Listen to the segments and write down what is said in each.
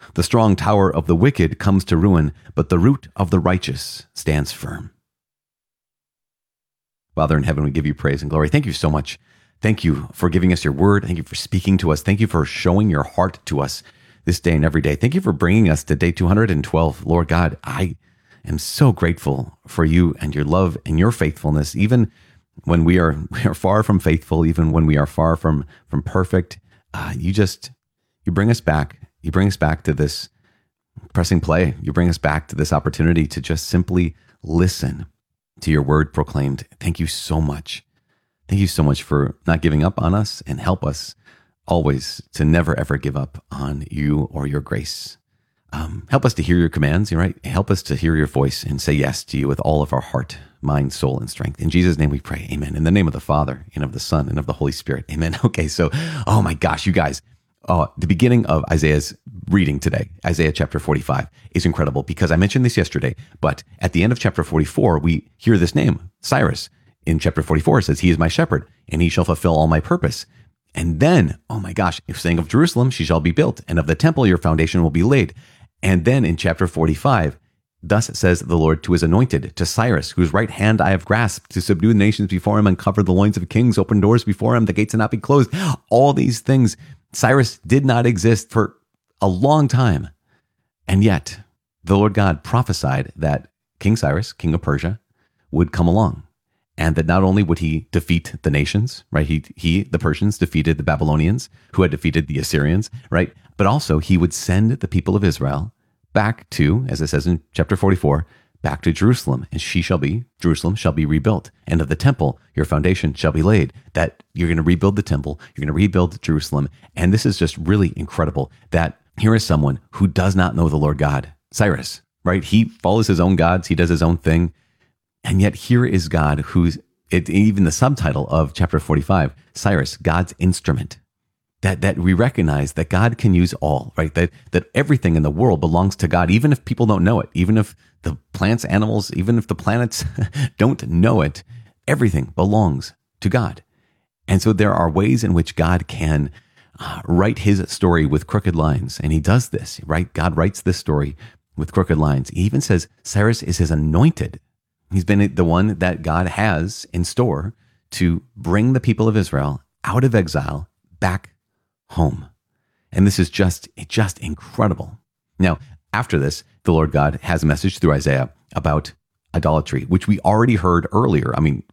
The strong tower of the wicked comes to ruin, but the root of the righteous stands firm. Father in heaven, we give you praise and glory. Thank you so much. Thank you for giving us your word. Thank you for speaking to us. Thank you for showing your heart to us this day and every day. Thank you for bringing us to day 212. Lord God, I am so grateful for you and your love and your faithfulness, even when we are far from faithful, even when we are far from perfect. You bring us back. You bring us back to this pressing play. You bring us back to this opportunity to just simply listen to your word proclaimed. Thank you so much. Thank you so much for not giving up on us, and help us always to never, ever give up on you or your grace. Help us to hear your commands, right? Help us to hear your voice and say yes to you with all of our heart, mind, soul, and strength. In Jesus' name we pray, amen. In the name of the Father, and of the Son, and of the Holy Spirit, amen. Okay, so, oh my gosh, you guys, the beginning of Isaiah's reading today, Isaiah chapter 45, is incredible because I mentioned this yesterday, but at the end of chapter 44, we hear this name, Cyrus. In chapter 44, it says, he is my shepherd, and he shall fulfill all my purpose. And then, oh my gosh, if saying of Jerusalem, she shall be built, and of the temple, your foundation will be laid. And then in chapter 45, thus says the Lord to his anointed, to Cyrus, whose right hand I have grasped, to subdue the nations before him, uncover the loins of kings, open doors before him, the gates will not be closed. All these things, Cyrus did not exist for a long time. And yet, the Lord God prophesied that King Cyrus, king of Persia, would come along. And that not only would he defeat the nations, right? The Persians defeated the Babylonians, who had defeated the Assyrians, right? But also he would send the people of Israel back to, as it says in chapter 44, back to Jerusalem. And Jerusalem shall be rebuilt. And of the temple, your foundation shall be laid. That you're going to rebuild the temple, you're going to rebuild Jerusalem. And this is just really incredible that here is someone who does not know the Lord God, Cyrus, right? He follows his own gods, he does his own thing. And yet here is God even the subtitle of chapter 45, Cyrus, God's instrument, that we recognize that God can use all, right? That everything in the world belongs to God, even if people don't know it, even if the plants, animals, even if the planets don't know it, everything belongs to God. And so there are ways in which God can write his story with crooked lines. And he does this, right? God writes this story with crooked lines. He even says Cyrus is his anointed. He's been the one that God has in store to bring the people of Israel out of exile back home. And this is just incredible. Now, after this, the Lord God has a message through Isaiah about idolatry, which we already heard earlier. I mean,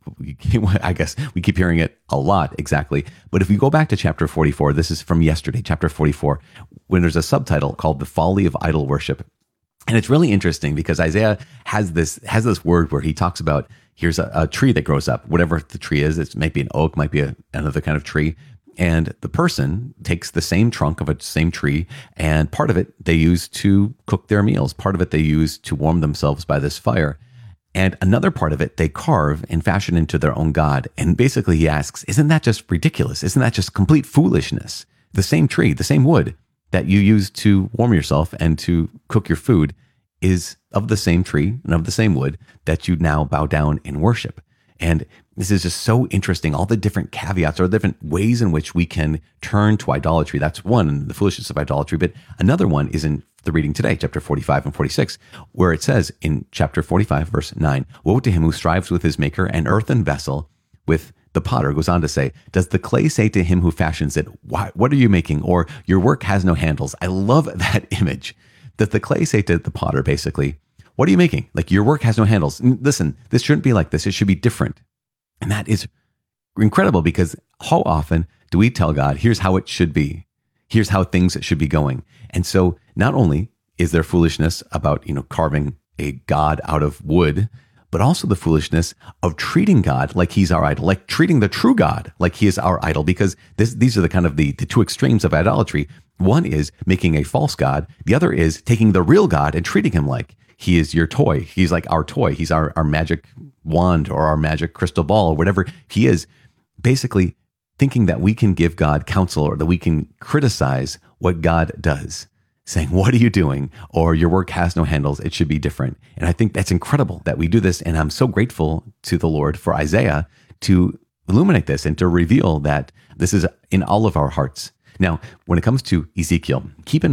I guess we keep hearing it a lot, exactly. But if we go back to chapter 44, this is from yesterday, chapter 44, when there's a subtitle called The Folly of Idol Worship. And it's really interesting because Isaiah has this word where he talks about, here's a tree that grows up, whatever the tree is. It might be an oak, might be another kind of tree. And the person takes the same trunk of a same tree, and part of it they use to cook their meals. Part of it they use to warm themselves by this fire. And another part of it they carve and fashion into their own god. And basically he asks, isn't that just ridiculous? Isn't that just complete foolishness? The same tree, the same wood that you use to warm yourself and to cook your food is of the same tree and of the same wood that you now bow down in worship. And this is just so interesting, all the different caveats or different ways in which we can turn to idolatry. That's one, the foolishness of idolatry. But another one is in the reading today, chapter 45 and 46, where it says in chapter 45, verse 9, woe to him who strives with his maker, an earthen vessel with the potter. Goes on to say, does the clay say to him who fashions it, what are you making? Or your work has no handles. I love that image. That the clay say to the potter, basically, what are you making? Like, your work has no handles. Listen, this shouldn't be like this. It should be different. And that is incredible because how often do we tell God, here's how it should be. Here's how things should be going. And so not only is there foolishness about, carving a God out of wood, but also the foolishness of treating God like he's our idol, like treating the true God like he is our idol, because these are the kind of the two extremes of idolatry. One is making a false God. The other is taking the real God and treating him like he is your toy. He's like our toy. He's our magic wand or our magic crystal ball or whatever he is. Basically thinking that we can give God counsel or that we can criticize what God does. Saying, what are you doing? Or your work has no handles. It should be different. And I think that's incredible that we do this. And I'm so grateful to the Lord for Isaiah to illuminate this and to reveal that this is in all of our hearts. Now, when it comes to Ezekiel, keep in